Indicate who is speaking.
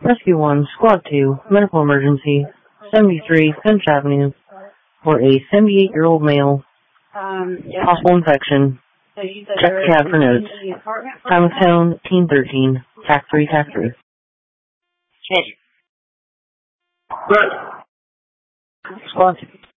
Speaker 1: Rescue 1, Squad 2, medical emergency, 73 Finch Avenue, for a 78-year-old male, possible infection. Check cab for notes. Time of town, 1813, TAC 3, TAC 3.
Speaker 2: Squad 2.